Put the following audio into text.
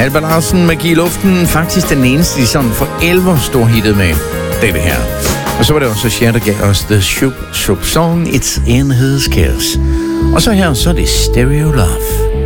Albert Larsen, Magi i luften, faktisk den eneste, de sådan for 11 stor hittet med det her. Og så var det også Cher, der gav os The Shub Shub Song, It's in His Kiss. Og så her, så er det Stereo Love.